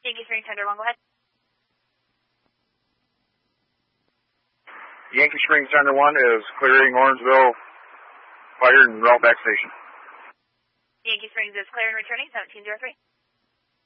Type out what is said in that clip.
Yankee Springs Thunder 1, go ahead. Yankee Springs Thunder 1 is clearing Orangeville, fired and route back station. Yankee Springs is clear and returning, 1703.